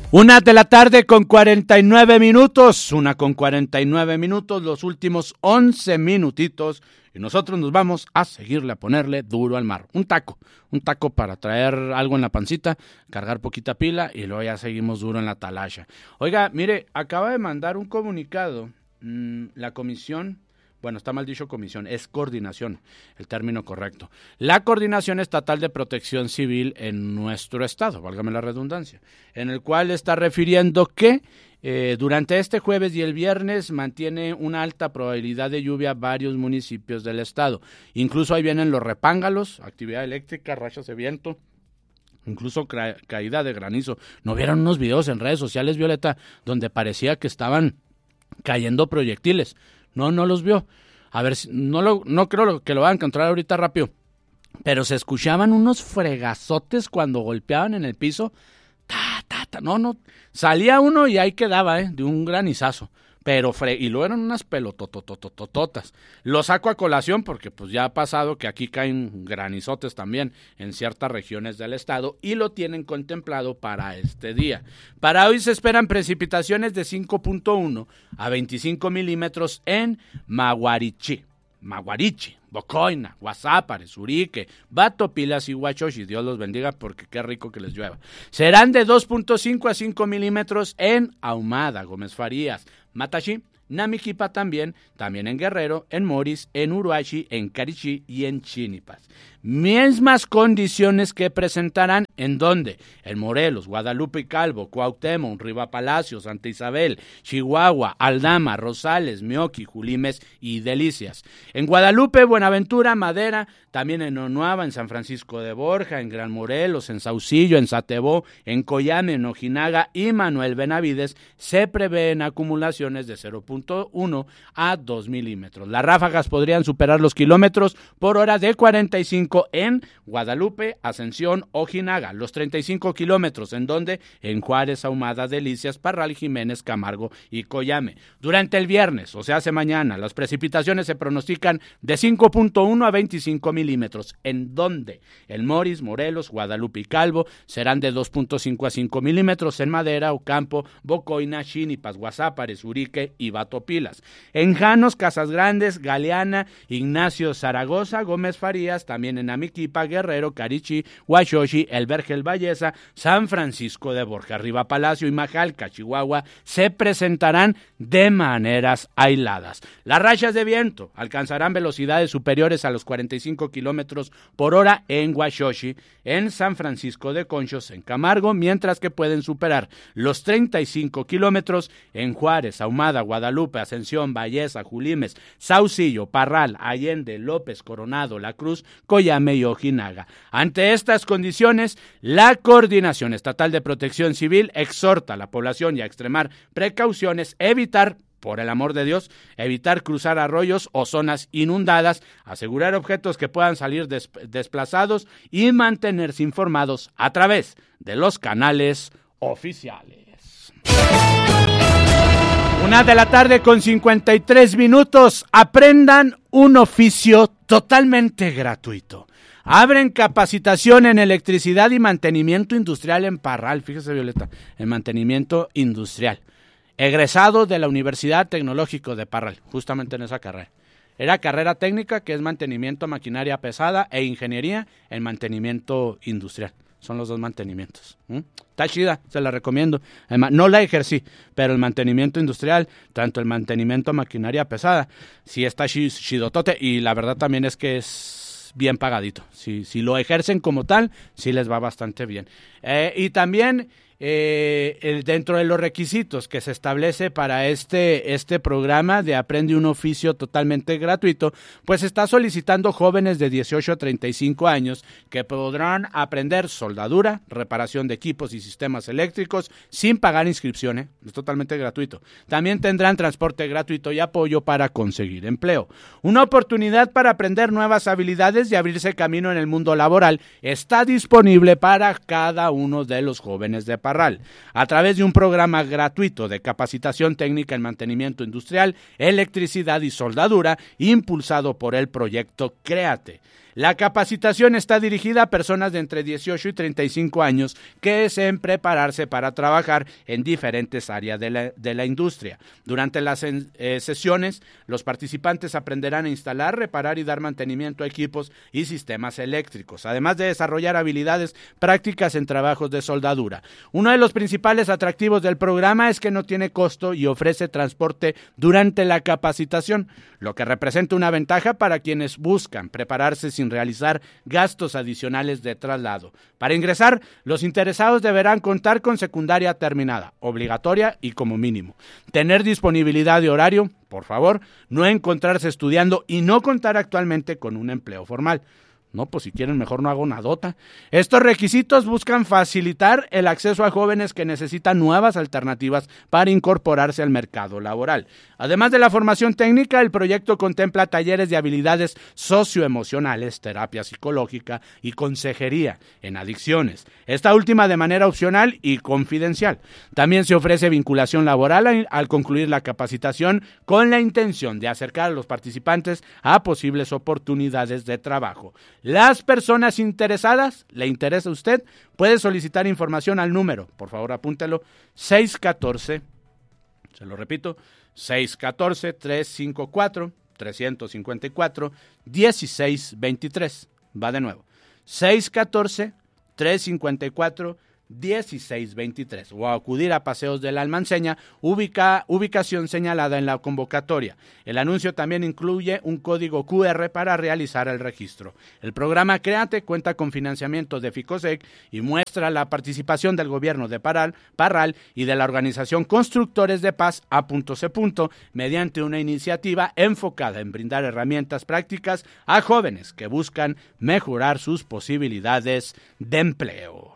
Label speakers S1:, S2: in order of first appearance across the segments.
S1: 1:49 p.m, los últimos 11 minutitos, y nosotros nos vamos a seguirle a ponerle duro al mar. Un taco para traer algo en la pancita, cargar poquita pila, y luego ya seguimos duro en la talacha. Oiga, mire, acaba de mandar un comunicado, la comisión... Bueno, está mal dicho comisión, es coordinación, el término correcto. La Coordinación Estatal de Protección Civil en nuestro estado, válgame la redundancia, en el cual está refiriendo que durante este jueves y el viernes mantiene una alta probabilidad de lluvia varios municipios del estado. Incluso ahí vienen los repángalos, actividad eléctrica, rachas de viento, incluso caída de granizo. ¿No vieron unos videos en redes sociales, Violeta, donde parecía que estaban cayendo proyectiles? No los vio. A ver, no creo que lo van a encontrar ahorita rápido. Pero se escuchaban unos fregazotes cuando golpeaban en el piso. No. Salía uno y ahí quedaba, de un granizazo. Y luego eran unas pelototototototas. Lo saco a colación porque pues ya ha pasado que aquí caen granizotes también en ciertas regiones del estado y lo tienen contemplado para este día. Para hoy se esperan precipitaciones de 5.1 a 25 milímetros en Maguarichi, Bocoina, Guasápare, Surique, Batopilas y Huachochi. Dios los bendiga porque qué rico que les llueva. Serán de 2.5 a 5 milímetros en Ahumada, Gómez Farías, Matachi, Namiquipa también en Guerrero, en Moris, en Uruachi, en Carichí y en Chinipas. Mismas condiciones que presentarán en donde en Morelos, Guadalupe y Calvo, Cuauhtémoc, Riva Palacio, Santa Isabel, Chihuahua, Aldama, Rosales, Meoqui, Julimes y Delicias. En Guadalupe, Buenaventura, Madera, también en Onuaba, en San Francisco de Borja, en Gran Morelos, en Saucillo, en Satebó, en Coyame, en Ojinaga y Manuel Benavides se prevén acumulaciones de 0.1 a 2 milímetros. Las ráfagas podrían superar los kilómetros por hora de 45 en Guadalupe, Ascensión, Ojinaga, los 35 kilómetros en donde en Juárez, Ahumada, Delicias, Parral, Jiménez, Camargo y Coyame. Durante el viernes, o sea, hace mañana, las precipitaciones se pronostican de 5.1 a 25 milímetros, en donde en Moris, Morelos, Guadalupe y Calvo serán de 2.5 a 5 milímetros en Madera, Ocampo, Bocoina, Chinipas, Guasápare, Urique y Batopilas. En Janos, Casas Grandes, Galeana, Ignacio Zaragoza, Gómez Farías, también en Amiquipa, Guerrero, Carichí, Huachochi, El Vergel Ballesa, San Francisco de Borja, Riva Palacio y Majalca, Chihuahua, se presentarán de maneras aisladas. Las rachas de viento alcanzarán velocidades superiores a los 45 kilómetros por hora en Huachochi, en San Francisco de Conchos, en Camargo, mientras que pueden superar los 35 kilómetros en Juárez, Ahumada, Guadalupe, Ascensión, Ballesa, Julimes, Saucillo, Parral, Allende, López, Coronado, La Cruz, Coyame y Ojinaga. Ante estas condiciones, la Coordinación Estatal de Protección Civil exhorta a la población a extremar precauciones, evitar, por el amor de Dios, evitar cruzar arroyos o zonas inundadas, asegurar objetos que puedan salir desplazados y mantenerse informados a través de los canales oficiales. 1:53 p.m. Aprendan un oficio totalmente gratuito. Abren capacitación en electricidad y mantenimiento industrial en Parral. Fíjese, Violeta, en mantenimiento industrial. Egresado de la Universidad Tecnológica de Parral, justamente en esa carrera. Era carrera técnica, que es mantenimiento maquinaria pesada, e ingeniería en mantenimiento industrial. Son los dos mantenimientos. Está chida, se la recomiendo. Además, no la ejercí, pero el mantenimiento industrial, tanto el mantenimiento maquinaria pesada, sí está chidotote, y la verdad también es que es bien pagadito. Si lo ejercen como tal, sí les va bastante bien. Y también dentro de los requisitos que se establece para este programa de Aprende un Oficio totalmente gratuito, pues está solicitando jóvenes de 18 a 35 años que podrán aprender soldadura, reparación de equipos y sistemas eléctricos sin pagar inscripción, es totalmente gratuito. También tendrán transporte gratuito y apoyo para conseguir empleo. Una oportunidad para aprender nuevas habilidades y abrirse camino en el mundo laboral está disponible para cada uno de los jóvenes de Parral. Parral, a través de un programa gratuito de capacitación técnica en mantenimiento industrial, electricidad y soldadura, impulsado por el proyecto Créate. La capacitación está dirigida a personas de entre 18 y 35 años que deseen prepararse para trabajar en diferentes áreas de la industria. Durante las sesiones, los participantes aprenderán a instalar, reparar y dar mantenimiento a equipos y sistemas eléctricos, además de desarrollar habilidades prácticas en trabajos de soldadura. Uno de los principales atractivos del programa es que no tiene costo y ofrece transporte durante la capacitación, lo que representa una ventaja para quienes buscan prepararse sin realizar gastos adicionales de traslado. Para ingresar, los interesados deberán contar con secundaria terminada, obligatoria y como mínimo. Tener disponibilidad de horario, por favor, no encontrarse estudiando y no contar actualmente con un empleo formal. No, pues si quieren mejor no hago nadota. Estos requisitos buscan facilitar el acceso a jóvenes que necesitan nuevas alternativas para incorporarse al mercado laboral. Además de la formación técnica, el proyecto contempla talleres de habilidades socioemocionales, terapia psicológica y consejería en adicciones, esta última de manera opcional y confidencial. También se ofrece vinculación laboral al concluir la capacitación con la intención de acercar a los participantes a posibles oportunidades de trabajo. Las personas interesadas, ¿le interesa a usted? Puede solicitar información al número, por favor apúntelo, 614, se lo repito, 614-354-354-1623. Va de nuevo, 614-354-1623 o acudir a Paseos de la Almanceña, ubicación señalada en la convocatoria. El anuncio también incluye un código QR para realizar el registro. El programa Créate cuenta con financiamiento de Ficosec y muestra la participación del gobierno de Parral y de la organización Constructores de Paz A.C. mediante una iniciativa enfocada en brindar herramientas prácticas a jóvenes que buscan mejorar sus posibilidades de empleo.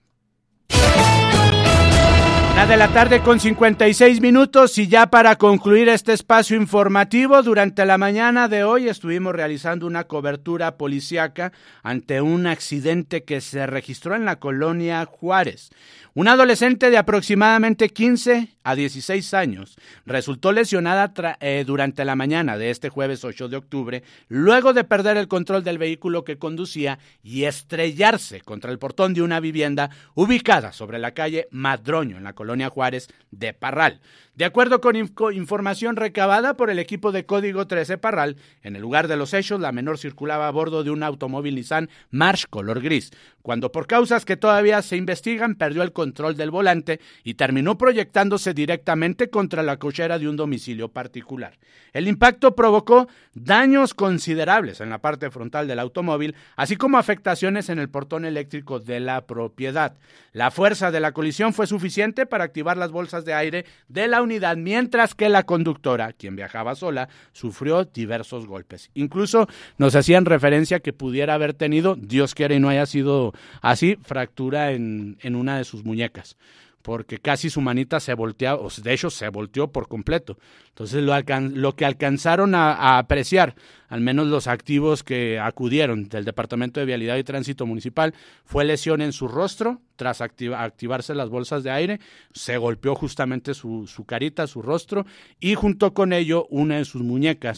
S1: 1:56 y ya para concluir este espacio informativo, durante la mañana de hoy estuvimos realizando una cobertura policíaca ante un accidente que se registró en la colonia Juárez. Un adolescente de aproximadamente 15 a 16 años resultó lesionada durante la mañana de este jueves 8 de octubre, luego de perder el control del vehículo que conducía y estrellarse contra el portón de una vivienda ubicada sobre la calle Madroño, en la colonia Juárez de Parral. De acuerdo con información recabada por el equipo de Código 13 Parral, en el lugar de los hechos, la menor circulaba a bordo de un automóvil Nissan March color gris, cuando por causas que todavía se investigan perdió el control del volante y terminó proyectándose directamente contra la cochera de un domicilio particular. El impacto provocó daños considerables en la parte frontal del automóvil, así como afectaciones en el portón eléctrico de la propiedad. La fuerza de la colisión fue suficiente para activar las bolsas de aire de la unidad, mientras que la conductora, quien viajaba sola, sufrió diversos golpes. Incluso nos hacían referencia que pudiera haber tenido, Dios quiera y no haya sido así, fractura en una de sus muñecas, porque casi su manita se voltea, o de hecho se volteó por completo. Entonces lo que alcanzaron a apreciar, al menos los activos que acudieron del Departamento de Vialidad y Tránsito Municipal, fue lesión en su rostro. Tras activarse las bolsas de aire, se golpeó justamente su carita, su rostro, y junto con ello una de sus muñecas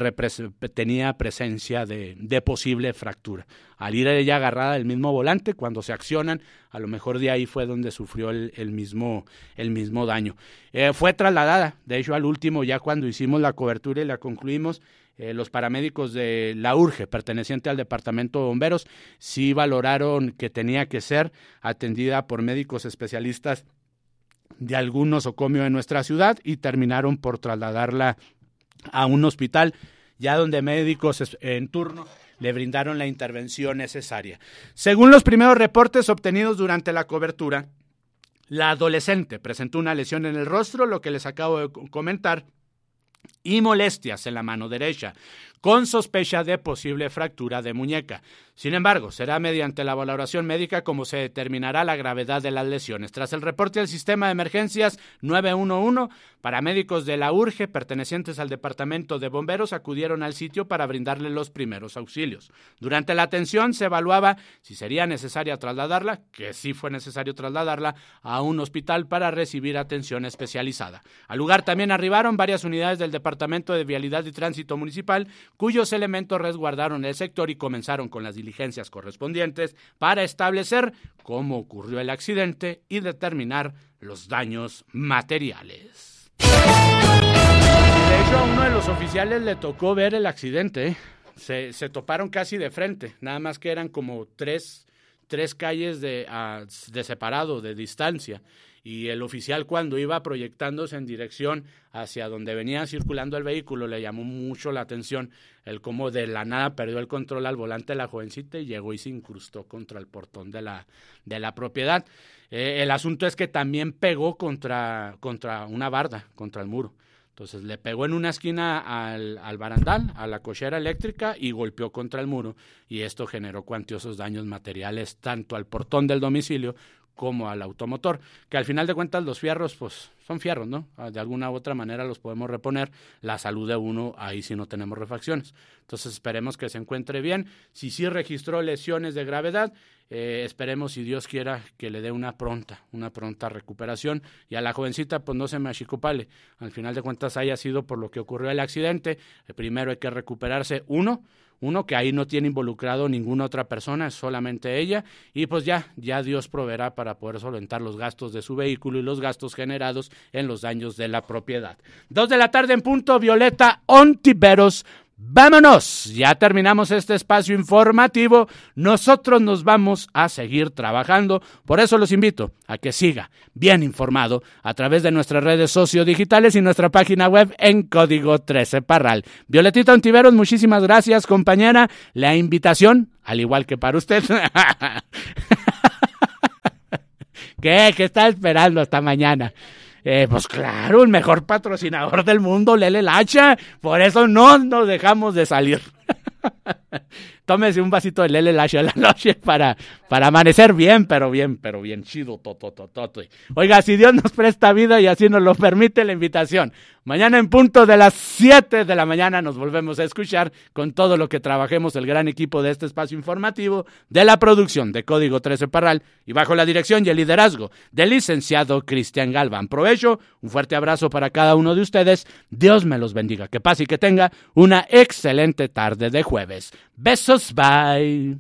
S1: tenía presencia de posible fractura. Al ir ella agarrada del mismo volante, cuando se accionan, a lo mejor de ahí fue donde sufrió el mismo daño. Fue trasladada, de hecho al último, ya cuando hicimos la cobertura y la concluimos, los paramédicos de la URGE, perteneciente al Departamento de Bomberos, sí valoraron que tenía que ser atendida por médicos especialistas de algún nosocomio de nuestra ciudad y terminaron por trasladarla a un hospital, ya donde médicos en turno le brindaron la intervención necesaria. Según los primeros reportes obtenidos durante la cobertura, la adolescente presentó una lesión en el rostro, lo que les acabo de comentar, y molestias en la mano derecha. con sospecha de posible fractura de muñeca. Sin embargo, será mediante la valoración médica como se determinará la gravedad de las lesiones. Tras el reporte del sistema de emergencias 911, paramédicos de la URGE pertenecientes al departamento de bomberos acudieron al sitio para brindarle los primeros auxilios. Durante la atención se evaluaba si sería necesaria trasladarla, que sí fue necesario trasladarla, a un hospital para recibir atención especializada. Al lugar también arribaron varias unidades del Departamento de Vialidad y Tránsito Municipal, cuyos elementos resguardaron el sector y comenzaron con las diligencias correspondientes para establecer cómo ocurrió el accidente y determinar los daños materiales. De hecho, a uno de los oficiales le tocó ver el accidente. Se toparon casi de frente, nada más que eran como tres calles de separado, de distancia. Y el oficial, cuando iba proyectándose en dirección hacia donde venía circulando el vehículo, le llamó mucho la atención el cómo de la nada perdió el control al volante de la jovencita y llegó y se incrustó contra el portón de la propiedad. El asunto es que también pegó contra una barda, contra el muro. Entonces le pegó en una esquina al barandal, a la cochera eléctrica, y golpeó contra el muro, y esto generó cuantiosos daños materiales tanto al portón del domicilio como al automotor, que al final de cuentas los fierros pues son fierros, ¿no? De alguna u otra manera los podemos reponer. La salud de uno, ahí sí no tenemos refacciones. Entonces esperemos que se encuentre bien. Si sí registró lesiones de gravedad, esperemos, si Dios quiera, que le dé una pronta recuperación, y a la jovencita pues no se me achicopale. Al final de cuentas haya sido por lo que ocurrió el accidente, primero hay que recuperarse uno que ahí no tiene involucrado ninguna otra persona, es solamente ella, y pues ya Dios proveerá para poder solventar los gastos de su vehículo y los gastos generados en los daños de la propiedad. 2 de la tarde en punto, Violeta Ontiveros. ¡Vámonos! Ya terminamos este espacio informativo. Nosotros nos vamos a seguir trabajando. Por eso los invito a que siga bien informado a través de nuestras redes sociodigitales y nuestra página web en Código 13 Parral. Violetita Ontiveros, muchísimas gracias, compañera. La invitación, al igual que para usted. ¿Qué está esperando hasta mañana? Pues claro, el mejor patrocinador del mundo, Lele Lacha. Por eso no nos dejamos de salir. Tómese un vasito de Lele Lacha a la noche para amanecer bien chido. Oiga, si Dios nos presta vida y así nos lo permite, la invitación. Mañana en punto de las 7 de la mañana nos volvemos a escuchar con todo lo que trabajemos el gran equipo de este espacio informativo, de la producción de Código 13 Parral y bajo la dirección y el liderazgo del licenciado Cristian Galván. Provecho, un fuerte abrazo para cada uno de ustedes. Dios me los bendiga, que pase y que tenga una excelente tarde de jueves. Besos, bye.